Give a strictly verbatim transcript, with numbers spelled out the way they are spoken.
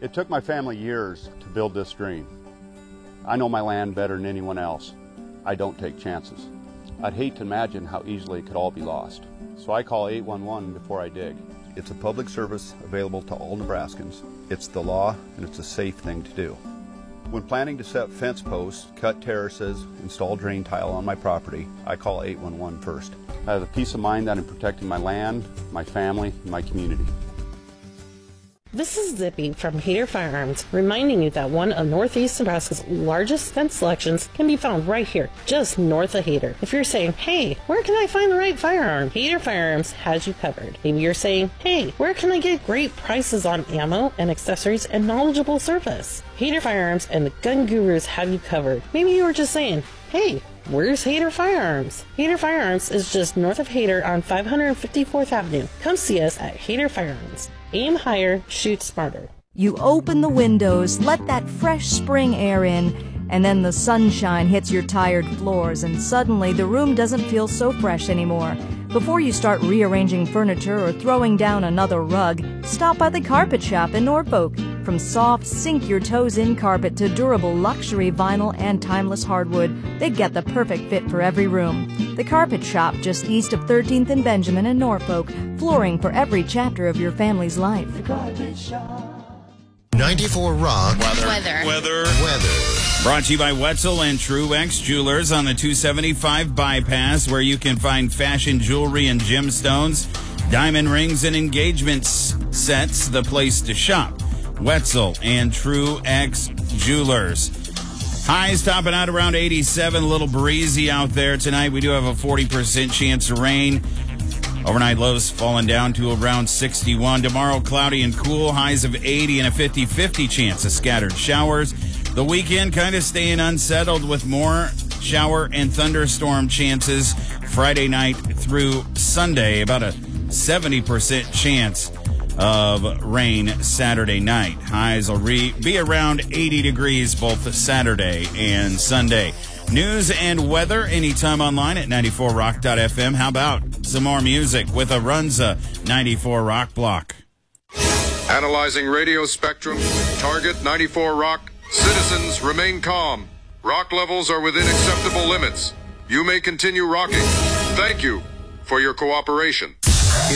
It took my family years to build this dream. I know my land better than anyone else. I don't take chances. I'd hate to imagine how easily it could all be lost. So I call eight one one before I dig. It's a public service available to all Nebraskans. It's the law, and it's a safe thing to do. When planning to set fence posts, cut terraces, install drain tile on my property, I call eight one one first. I have the peace of mind that I'm protecting my land, my family, and my community. This is Zippy from Hayter Firearms, reminding you that one of Northeast Nebraska's largest fence selections can be found right here, just north of Hayter. If you're saying, hey, where can I find the right firearm? Hayter Firearms has you covered. Maybe you're saying, hey, where can I get great prices on ammo and accessories and knowledgeable service? Hayter Firearms and the Gun Gurus have you covered. Maybe you were just saying, hey, where's Hayter Firearms? Hayter Firearms is just north of Hayter on five hundred fifty-fourth Avenue. Come see us at Hayter Firearms. Aim higher, shoot smarter. You open the windows, let that fresh spring air in, and then the sunshine hits your tired floors, and suddenly the room doesn't feel so fresh anymore. Before you start rearranging furniture or throwing down another rug, stop by the Carpet Shop in Norfolk. From soft, sink-your-toes-in carpet to durable luxury vinyl and timeless hardwood, they get the perfect fit for every room. The Carpet Shop, just east of thirteenth and Benjamin in Norfolk, flooring for every chapter of your family's life. ninety-four Rock. Weather. Weather. Weather. Weather. Brought to you by Wetzel and Truex Jewelers on the two seventy-five bypass, where you can find fashion jewelry and gemstones, diamond rings, and engagement sets. The place to shop. Wetzel and Truex Jewelers. Highs topping out around eighty-seven. A little breezy out there tonight. We do have a forty percent chance of rain. Overnight lows falling down to around sixty-one. Tomorrow, cloudy and cool. Highs of eighty and a fifty-fifty chance of scattered showers. The weekend kind of staying unsettled with more shower and thunderstorm chances Friday night through Sunday. About a seventy percent chance of rain Saturday night. Highs will re- be around eighty degrees both Saturday and Sunday. News and weather anytime online at ninety-four rock dot f m. How about some more music with a Runza ninety-four Rock block? Analyzing radio spectrum. Target ninety-four Rock. Citizens remain calm. Rock levels are within acceptable limits. You may continue rocking. Thank you for your cooperation.